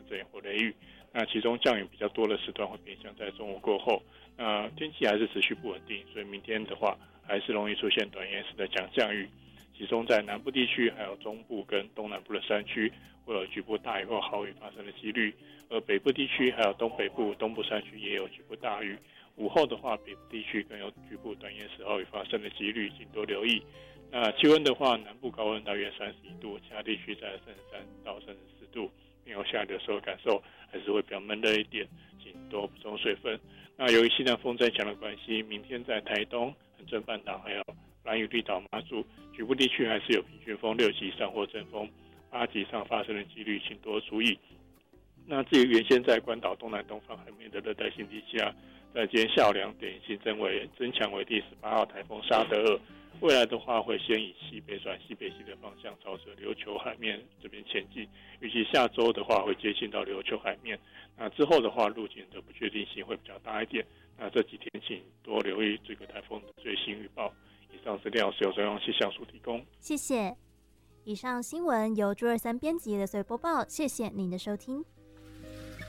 阵雨或雷雨。那其中降雨比较多的时段会偏向在中午过后。天气还是持续不稳定，所以明天的话还是容易出现短延时的强降雨。其中在南部地区还有中部跟东南部的山区会有局部大雨或豪雨发生的几率，而北部地区还有东北部东部山区也有局部大雨。午后的话，北部地区更有局部短延时豪雨发生的几率，请多留意。那气温的话，南部高温大约31度，其他地区在33到34度。没有下雨的时候感受还是会比较闷热一点，请多补充水分。那由于西南风增强的关系，明天在台东、恒春半岛还有兰屿、绿岛、马祖局部地区还是有平均风6级以上或阵风8级以上发生的几率，请多注意。那至于原先在关岛东南东方海面的热带性低气压，在今天下午2点新增强为第18号台风沙德尔。未来的话会先以西北转西北西的方向朝着琉球海面这边前进，预计下周的话会接近到琉球海面。那之后的话路径的不确定性会比较大一点。那这几天请多留意这个台风的最新预报。以上资料是由中央气象署提供。 谢谢。以上新闻由朱23编辑的随播报，谢谢您的收听。